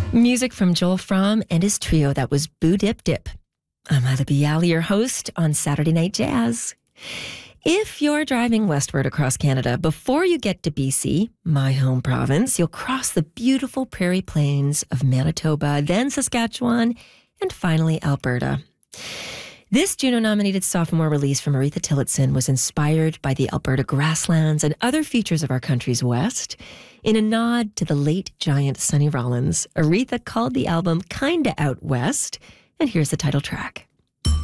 Music from Joel Fromm and his trio. That was Boo Dip Dip. I'm Heather Bialy, your host on Saturday Night Jazz. If you're driving westward across Canada, before you get to BC, my home province, you'll cross the beautiful prairie plains of Manitoba, then Saskatchewan, and finally Alberta. This Juno-nominated sophomore release from Aretha Tillotson was inspired by the Alberta grasslands and other features of our country's west. In a nod to the late giant Sonny Rollins, Aretha called the album Kinda Out West, and here's the title track.